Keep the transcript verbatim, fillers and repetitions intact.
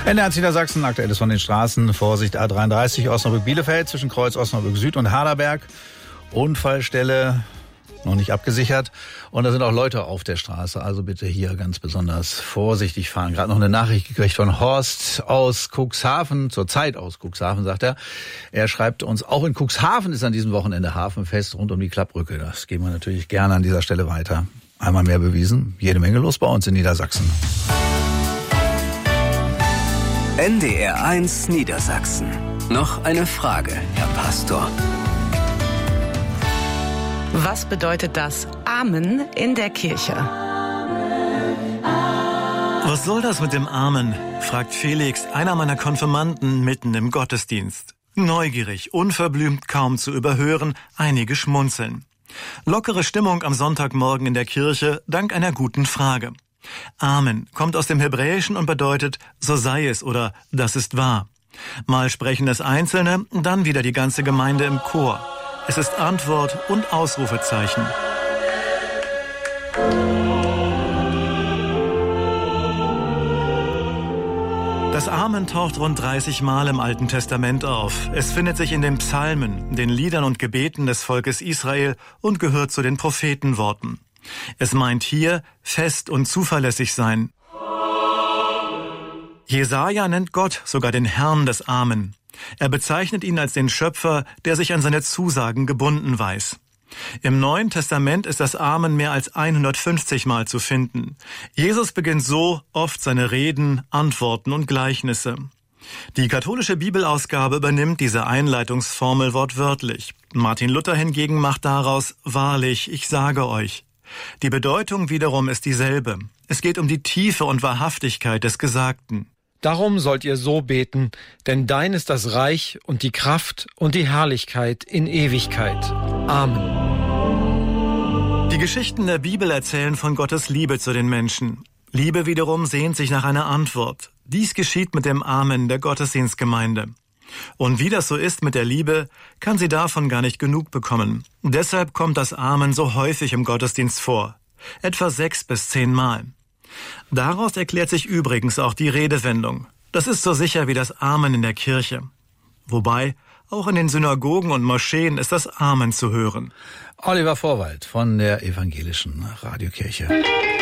N D R Niedersachsen, aktuelles von den Straßen. Vorsicht A dreiunddreißig, Osnabrück-Bielefeld, zwischen Kreuz Osnabrück Süd und Haderberg. Unfallstelle noch nicht abgesichert. Und da sind auch Leute auf der Straße. Also bitte hier ganz besonders vorsichtig fahren. Gerade noch eine Nachricht gekriegt von Horst aus Cuxhaven, zur Zeit aus Cuxhaven, sagt er. Er schreibt uns, auch in Cuxhaven ist an diesem Wochenende Hafenfest rund um die Klappbrücke. Das geben wir natürlich gerne an dieser Stelle weiter. Einmal mehr bewiesen. Jede Menge los bei uns in Niedersachsen. N D R eins Niedersachsen. Noch eine Frage, Herr Pastor. Was bedeutet das Amen in der Kirche? Was soll das mit dem Amen? Fragt Felix, einer meiner Konfirmanden, mitten im Gottesdienst. Neugierig, unverblümt, kaum zu überhören, einige schmunzeln. Lockere Stimmung am Sonntagmorgen in der Kirche, dank einer guten Frage. Amen kommt aus dem Hebräischen und bedeutet, so sei es oder das ist wahr. Mal sprechen es Einzelne, dann wieder die ganze Gemeinde im Chor. Es ist Antwort und Ausrufezeichen. Das Amen taucht rund dreißig Mal im Alten Testament auf. Es findet sich in den Psalmen, den Liedern und Gebeten des Volkes Israel und gehört zu den Prophetenworten. Es meint hier fest und zuverlässig sein. Jesaja nennt Gott sogar den Herrn des Amen. Er bezeichnet ihn als den Schöpfer, der sich an seine Zusagen gebunden weiß. Im Neuen Testament ist das Amen mehr als hundertfünfzig Mal zu finden. Jesus beginnt so oft seine Reden, Antworten und Gleichnisse. Die katholische Bibelausgabe übernimmt diese Einleitungsformel wortwörtlich. Martin Luther hingegen macht daraus, wahrlich, ich sage euch. Die Bedeutung wiederum ist dieselbe. Es geht um die Tiefe und Wahrhaftigkeit des Gesagten. Darum sollt ihr so beten, denn dein ist das Reich und die Kraft und die Herrlichkeit in Ewigkeit. Amen. Die Geschichten der Bibel erzählen von Gottes Liebe zu den Menschen. Liebe wiederum sehnt sich nach einer Antwort. Dies geschieht mit dem Amen der Gottesdienstgemeinde. Und wie das so ist mit der Liebe, kann sie davon gar nicht genug bekommen. Deshalb kommt das Amen so häufig im Gottesdienst vor. Etwa sechs bis zehn Mal. Daraus erklärt sich übrigens auch die Redewendung. Das ist so sicher wie das Amen in der Kirche. Wobei, auch in den Synagogen und Moscheen ist das Amen zu hören. Oliver Vorwald von der Evangelischen Radiokirche.